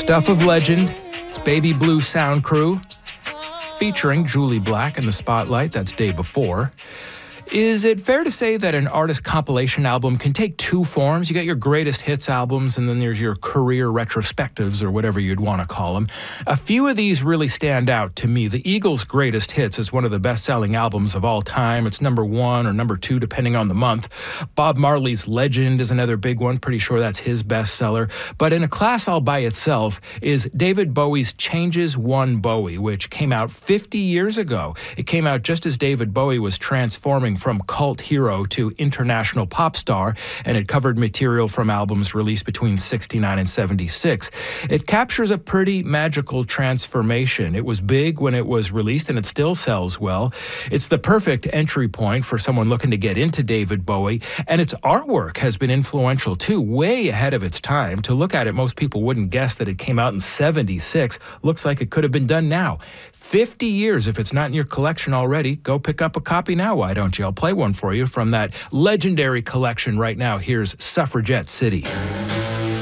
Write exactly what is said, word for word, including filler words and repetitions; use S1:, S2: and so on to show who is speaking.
S1: Stuff of Legend. It's Baby Blue Sound Crew, featuring Julie Black in the spotlight. That's Day Before. Is it fair to say that an artist compilation album can take two forms? You got your greatest hits albums, and then there's your career retrospectives, or whatever you'd want to call them. A few of these really stand out to me. The Eagles' Greatest Hits is one of the best-selling albums of all time. It's number one or number two, depending on the month. Bob Marley's Legend is another big one. Pretty sure that's his bestseller. But in a class all by itself is David Bowie's Changes One Bowie, which came out fifty years ago. It came out just as David Bowie was transforming from cult hero to international pop star, and it covered material from albums released between sixty-nine and seventy-six. It captures a pretty magical transformation. It was big when it was released, and it still sells well. It's the perfect entry point for someone looking to get into David Bowie, and its artwork has been influential too, way ahead of its time. To look at it, most people wouldn't guess that it came out in seventy-six. Looks like it could have been done now. fifty years. If it's not in your collection already, go pick up a copy now, why don't you? I'll play one for you from that legendary collection right now. Here's Suffragette City.